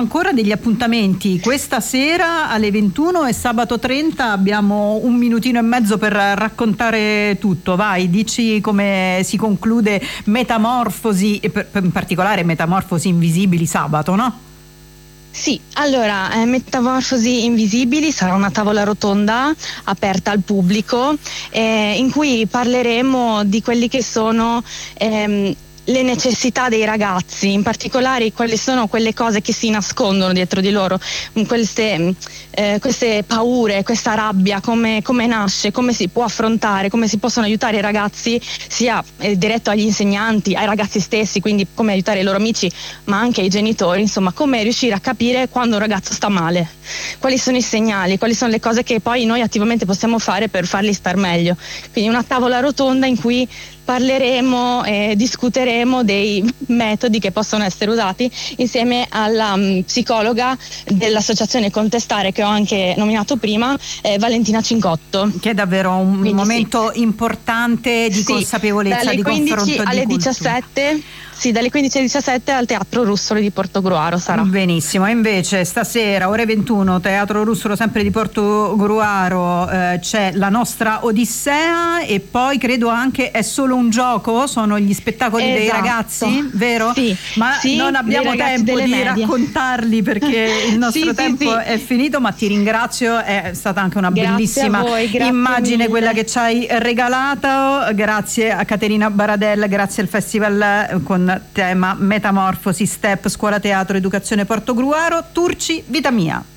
ancora degli appuntamenti. Questa sera alle 21 e sabato 30 abbiamo un minutino e mezzo per raccontare tutto. Vai, dici come si conclude Metamorfosi, e in particolare Metamorfosi Invisibili sabato, no? Sì, allora, Metamorfosi Invisibili sarà una tavola rotonda aperta al pubblico in cui parleremo di quelli che sono le necessità dei ragazzi, in particolare quali sono quelle cose che si nascondono dietro di loro, queste paure, questa rabbia, come nasce, come si può affrontare, come si possono aiutare i ragazzi, sia diretto agli insegnanti, ai ragazzi stessi, quindi come aiutare i loro amici, ma anche ai genitori, insomma, come riuscire a capire quando un ragazzo sta male, quali sono i segnali, quali sono le cose che poi noi attivamente possiamo fare per farli star meglio. Quindi una tavola rotonda in cui parleremo e discuteremo dei metodi che possono essere usati insieme alla psicologa dell'associazione Contestare, che ho anche nominato prima, Valentina Cincotto. Che è davvero un momento importante di consapevolezza, di confronto, di alle cultura. 17. Sì, dalle 15 alle 17 al Teatro Russolo di Portogruaro sarà. Benissimo, e invece stasera ore 21 Teatro Russolo sempre di Portogruaro c'è La nostra Odissea, e poi credo anche È solo un gioco, sono gli spettacoli dei ragazzi, vero? Sì, ma non abbiamo tempo di raccontarli perché il nostro tempo è finito, ma ti ringrazio, è stata anche una bellissima immagine mille. Quella che ci hai regalato. Grazie a Caterina Baradella, grazie al Festival con tema Metamorfosi Step Scuola Teatro Educazione Portogruaro. Turci, vita mia.